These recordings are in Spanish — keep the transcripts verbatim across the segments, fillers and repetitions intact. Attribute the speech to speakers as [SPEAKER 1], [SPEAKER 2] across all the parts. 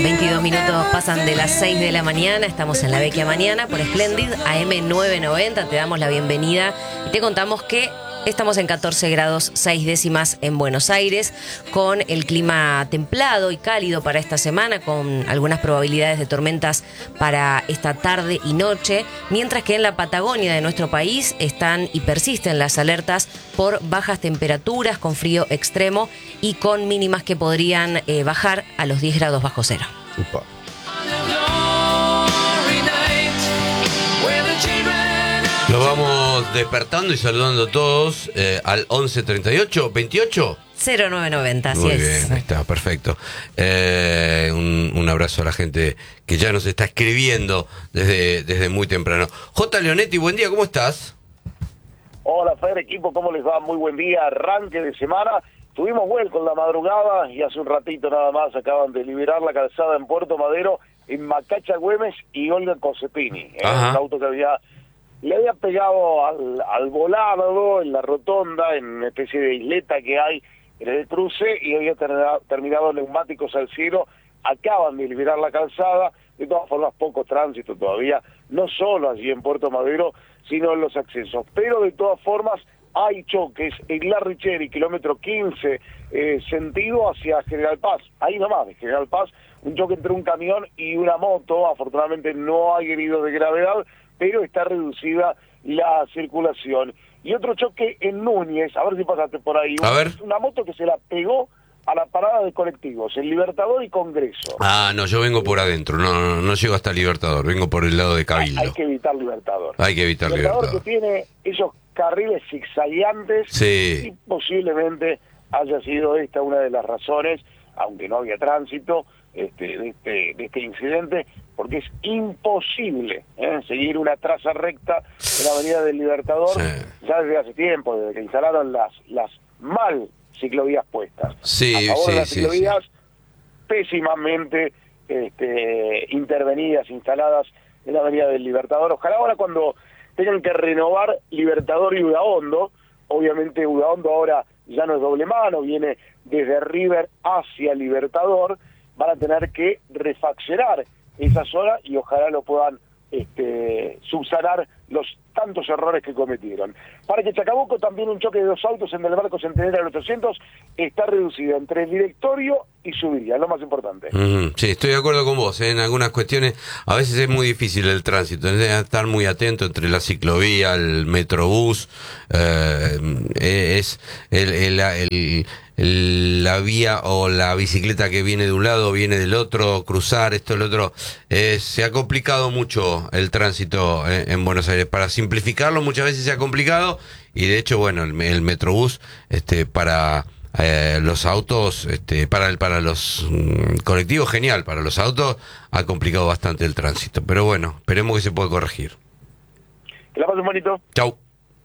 [SPEAKER 1] veintidós minutos pasan de las seis de la mañana, estamos en la Vecchia Mañana por Splendid, A M novecientos noventa, te damos la bienvenida y te contamos que estamos en catorce grados seis décimas en Buenos Aires, con el clima templado y cálido para esta semana, con algunas probabilidades de tormentas para esta tarde y noche, mientras que en la Patagonia de nuestro país están y persisten las alertas por bajas temperaturas, con frío extremo y con mínimas que podrían eh, bajar a los diez grados bajo cero.
[SPEAKER 2] Upa. Nos vamos despertando y saludando a todos eh, al once treinta y ocho veintiocho
[SPEAKER 1] cero nueve noventa, así
[SPEAKER 2] Muy
[SPEAKER 1] es.
[SPEAKER 2] bien, ahí está, perfecto. Eh, un, un abrazo a la gente que ya nos está escribiendo desde, desde muy temprano. J. Leonetti, buen día, ¿cómo estás?
[SPEAKER 3] Hola, Fer, equipo, ¿cómo les va? Muy buen día, arranque de semana. Tuvimos vuelco en la madrugada y hace un ratito nada más acaban de liberar la calzada en Puerto Madero, en Macacha Güemes y Olga Cosepini. Era un auto que había... le había pegado al, al volado en la rotonda, en una especie de isleta que hay en el cruce, y había terminado, terminado neumáticos al cielo. Acaban de liberar la calzada, de todas formas poco tránsito todavía, no solo allí en Puerto Madero, sino en los accesos. Pero de todas formas hay choques en La Richeri, kilómetro quince, eh, sentido hacia General Paz. Ahí nomás, de General Paz, un choque entre un camión y una moto. Afortunadamente no hay heridos de gravedad, pero está reducida la circulación. Y otro choque en Núñez, a ver si pasaste por ahí.
[SPEAKER 2] A ver.
[SPEAKER 3] Una moto que se la pegó a la parada de colectivos, el Libertador y Congreso.
[SPEAKER 2] Ah, no, yo vengo por adentro, no, no, no llego hasta Libertador, vengo por el lado de Cabildo.
[SPEAKER 3] Hay que evitar Libertador.
[SPEAKER 2] Hay que evitar
[SPEAKER 3] Libertador.
[SPEAKER 2] Libertador.
[SPEAKER 3] Que tiene esos carriles zigzagueantes,
[SPEAKER 2] Sí.
[SPEAKER 3] y posiblemente haya sido esta una de las razones, aunque no había tránsito, este, de, este, de este incidente, porque es imposible ¿eh? seguir una traza recta en la avenida del Libertador, sí. ya desde hace tiempo, desde que instalaron las, las mal ciclovías puestas.
[SPEAKER 2] Sí,
[SPEAKER 3] a favor
[SPEAKER 2] sí,
[SPEAKER 3] de las
[SPEAKER 2] sí,
[SPEAKER 3] ciclovías
[SPEAKER 2] sí.
[SPEAKER 3] pésimamente este, intervenidas, instaladas en la avenida del Libertador. Ojalá ahora cuando tengan que renovar Libertador y Udaondo, obviamente Udaondo ahora ya no es doble mano, viene desde River hacia Libertador, van a tener que refaccionar esa zona y ojalá lo puedan este, subsanar los tantos errores que cometieron. Para que Chacabuco, también un choque de dos autos en el Barco Centenario del ochocientos, está reducido entre el directorio y Subiría, es lo más importante.
[SPEAKER 2] Mm, sí, estoy de acuerdo con vos, ¿eh? En algunas cuestiones a veces es muy difícil el tránsito, hay que estar muy atento entre la ciclovía, el metrobús, eh, es el, el, el, el, la vía o la bicicleta que viene de un lado, viene del otro, cruzar esto, el otro, eh, se ha complicado mucho el tránsito en, en Buenos Aires. Para simplificarlo muchas veces se ha complicado y de hecho, bueno, el, el metrobús, este, para... Eh, los autos, este, para el, para los mm, colectivos, genial, para los autos ha complicado bastante el tránsito, pero bueno, esperemos que se pueda corregir.
[SPEAKER 3] Que la pasen bonito.
[SPEAKER 2] Chau.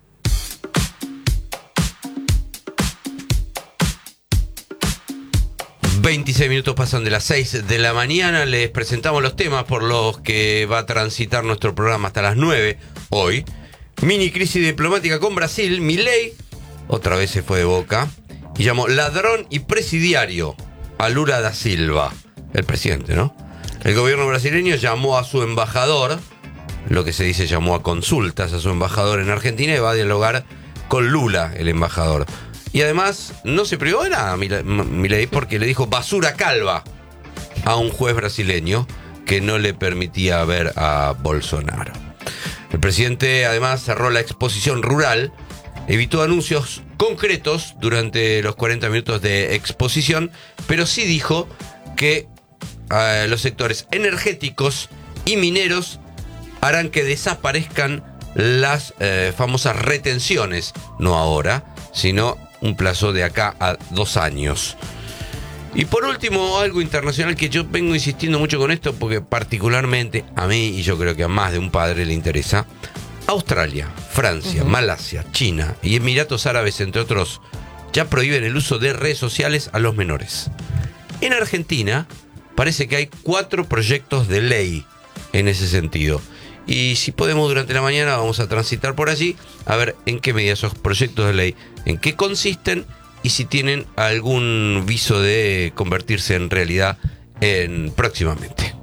[SPEAKER 2] veintiséis minutos pasan de las seis de la mañana, les presentamos los temas por los que va a transitar nuestro programa hasta las nueve hoy. Mini crisis diplomática con Brasil, Milei otra vez se fue de Boca y llamó ladrón y presidiario a Lula da Silva, el presidente, ¿no? El gobierno brasileño llamó a su embajador, lo que se dice llamó a consultas a su embajador en Argentina y va a dialogar con Lula, el embajador. Y además no se privó de nada Milei porque le dijo basura calva a un juez brasileño que no le permitía ver a Bolsonaro. El presidente además cerró la exposición rural, evitó anuncios concretos durante los cuarenta minutos de exposición, pero sí dijo que eh, los sectores energéticos y mineros harán que desaparezcan las eh, famosas retenciones, no ahora, sino un plazo de acá a dos años. Y por último, algo internacional que yo vengo insistiendo mucho con esto, porque particularmente a mí, y yo creo que a más de un padre le interesa, Australia, Francia, uh-huh. Malasia, China y Emiratos Árabes, entre otros, ya prohíben el uso de redes sociales a los menores. En Argentina parece que hay cuatro proyectos de ley en ese sentido. Y si podemos, durante la mañana vamos a transitar por allí a ver en qué medida esos proyectos de ley, en qué consisten y si tienen algún viso de convertirse en realidad en próximamente.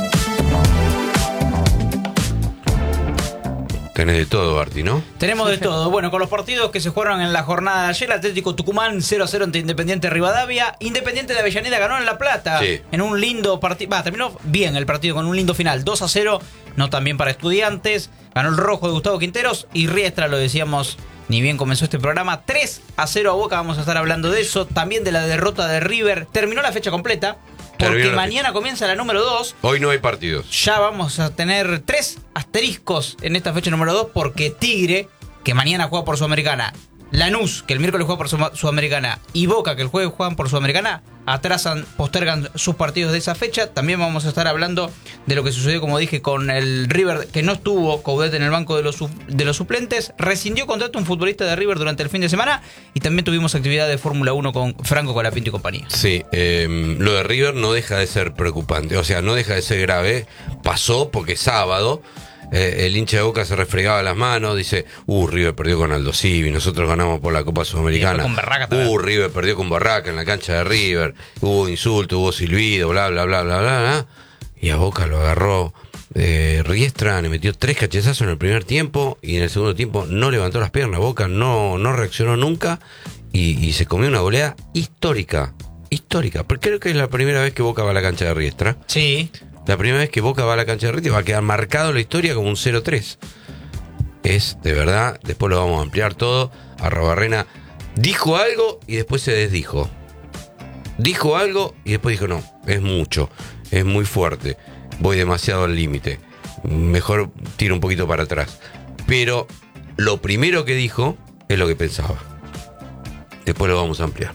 [SPEAKER 2] Tenés de todo, Barty, ¿no?
[SPEAKER 4] Tenemos de todo. Bueno, con los partidos que se jugaron en la jornada de ayer, Atlético Tucumán cero a cero ante Independiente Rivadavia. Independiente de Avellaneda ganó en La Plata. Sí. En un lindo partido. Va, terminó bien el partido con un lindo final. dos a cero, no tan bien para Estudiantes. Ganó el rojo de Gustavo Quinteros. Y Riestra, lo decíamos, ni bien comenzó este programa. tres a cero a Boca, vamos a estar hablando de eso. También de la derrota de River. Terminó la fecha completa. Porque mañana comienza la número dos.
[SPEAKER 2] Hoy no hay partidos.
[SPEAKER 4] Ya vamos a tener tres asteriscos en esta fecha número dos, porque Tigre, que mañana juega por Sudamericana, Lanús, que el miércoles juega por Sudamericana, y Boca, que el jueves juegan por Sudamericana, atrasan, postergan sus partidos de esa fecha. También vamos a estar hablando de lo que sucedió, como dije, con el River, que no estuvo Coudet en el banco de los, de los suplentes. Rescindió contrato un futbolista de River durante el fin de semana. Y también tuvimos actividad de Fórmula uno con Franco Colapinto y compañía.
[SPEAKER 2] Sí, eh, lo de River no deja de ser preocupante. O sea, no deja de ser grave. Pasó porque sábado Eh, el hincha de Boca se refregaba las manos, dice, uh, River perdió con Aldo Civi, nosotros ganamos por la Copa Sudamericana.
[SPEAKER 4] Con Barraca
[SPEAKER 2] uh, River perdió con Barraca en la cancha de River, hubo insulto, hubo silbido, bla, bla, bla, bla, bla, bla. Y a Boca lo agarró eh, Riestra, le metió tres cachetazos en el primer tiempo y en el segundo tiempo no levantó las piernas. Boca no, no reaccionó nunca y, y se comió una goleada histórica, histórica, porque creo que es la primera vez que Boca va a la cancha de Riestra.
[SPEAKER 4] Sí. La
[SPEAKER 2] primera vez que Boca va a la cancha de Riestra va a quedar marcado la historia como un cero tres. Es, de verdad, después lo vamos a ampliar todo. Arrobarrena dijo algo y después se desdijo. Dijo algo y después dijo, no, es mucho, es muy fuerte, voy demasiado al límite, mejor tiro un poquito para atrás. Pero lo primero que dijo es lo que pensaba. Después lo vamos a ampliar.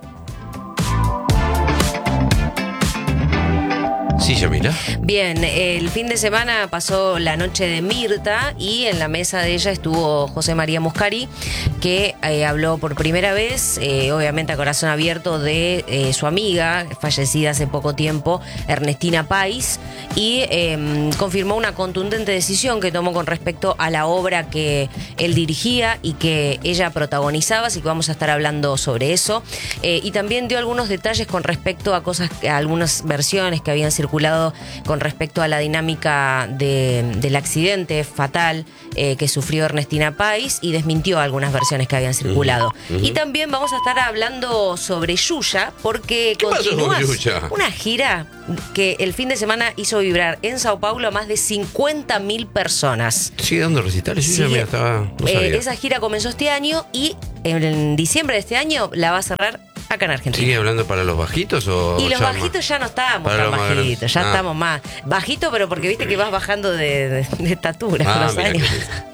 [SPEAKER 2] Sí, Yamila.
[SPEAKER 1] Bien, el fin de semana pasó la noche de Mirta y en la mesa de ella estuvo José María Muscari, que eh, habló por primera vez, eh, obviamente a corazón abierto, de eh, su amiga, fallecida hace poco tiempo, Ernestina Pais, y eh, confirmó una contundente decisión que tomó con respecto a la obra que él dirigía y que ella protagonizaba, así que vamos a estar hablando sobre eso. Eh, y también dio algunos detalles con respecto a cosas, a algunas versiones que habían circulado con respecto a la dinámica de, del accidente fatal eh, que sufrió Ernestina Pais, y desmintió algunas versiones que habían circulado. Uh-huh. Y también vamos a estar hablando sobre Yuya, porque continúa una gira que el fin de semana hizo vibrar en Sao Paulo a más de cincuenta mil personas.
[SPEAKER 2] ¿Sigue dando recitales? Sí, mira, estaba, no
[SPEAKER 1] eh, esa gira comenzó este año y en, en diciembre de este año la va a cerrar acá en Argentina.
[SPEAKER 2] ¿Sigue hablando para los bajitos o
[SPEAKER 1] Y los
[SPEAKER 2] ya
[SPEAKER 1] bajitos
[SPEAKER 2] más?
[SPEAKER 1] Ya no estamos
[SPEAKER 2] para
[SPEAKER 1] tan bajitos, ya
[SPEAKER 2] ah.
[SPEAKER 1] estamos más. Bajito, pero porque viste que vas bajando de, de, de estatura
[SPEAKER 2] ah,
[SPEAKER 1] con los años.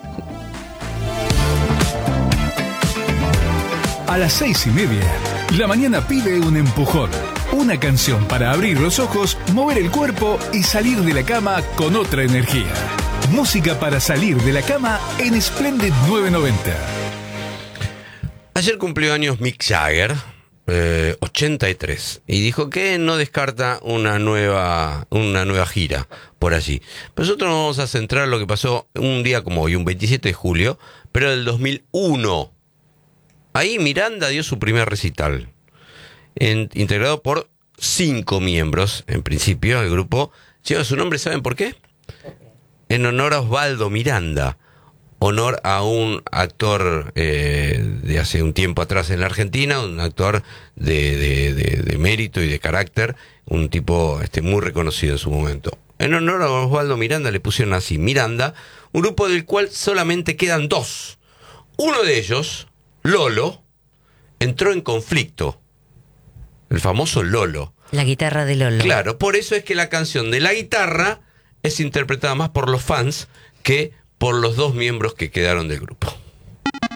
[SPEAKER 5] A las seis y media, la mañana pide un empujón. Una canción para abrir los ojos, mover el cuerpo y salir de la cama con otra energía. Música para salir de la cama en Splendid nueve noventa.
[SPEAKER 2] Ayer cumplió años Mick Jagger, eh, ochenta y tres, y dijo que no descarta una nueva, una nueva gira por allí. Nosotros nos vamos a centrar en lo que pasó un día como hoy, un veintisiete de julio, pero del dos mil uno. Ahí Miranda dio su primer recital, en, integrado por cinco miembros, en principio. El grupo lleva su nombre, ¿saben por qué? En honor a Osvaldo Miranda, honor a un actor eh, de hace un tiempo atrás en la Argentina, un actor de, de, de, de mérito y de carácter, un tipo este, muy reconocido en su momento. En honor a Osvaldo Miranda le pusieron así, Miranda, un grupo del cual solamente quedan dos. Uno de ellos, Lolo, entró en conflicto. El famoso Lolo.
[SPEAKER 1] La guitarra de Lolo.
[SPEAKER 2] Claro, por eso es que la canción de la guitarra es interpretada más por los fans que por los dos miembros que quedaron del grupo.